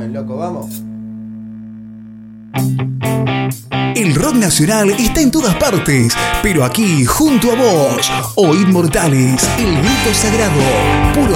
Vamos, loco, vamos. El rock nacional está en todas partes, pero aquí, junto a vos, Oíd Mortales, el grito sagrado, puro